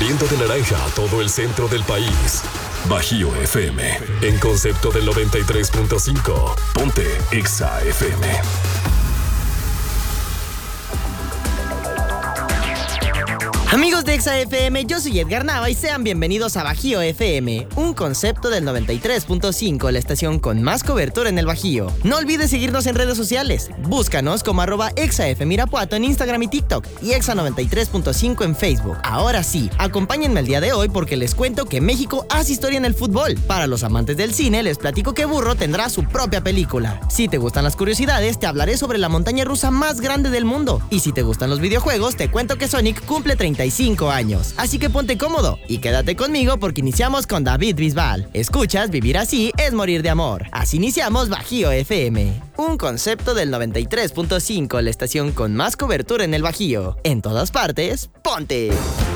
cubriendo de naranja a todo el centro del país. Bajío FM, en concepto del 93.5. Ponte Exa FM. Amigos de Exa FM, yo soy Edgar Nava y sean bienvenidos a Bajío FM, un concepto del 93.5, la estación con más cobertura en el Bajío. No olvides seguirnos en redes sociales. Búscanos como @ExaFMirapuato en Instagram y TikTok y Exa 93.5 en Facebook. Ahora sí, acompáñenme el día de hoy porque les cuento que México hace historia en el fútbol. Para los amantes del cine, les platico que Burro tendrá su propia película. Si te gustan las curiosidades, te hablaré sobre la montaña rusa más grande del mundo. Y si te gustan los videojuegos, te cuento que Sonic cumple 35 años. Así que ponte cómodo y quédate conmigo porque iniciamos con David Bisbal. Escuchas Vivir así es morir de amor. Así iniciamos Bajío FM. Un concepto del 93.5, la estación con más cobertura en el Bajío. En todas partes, ponte.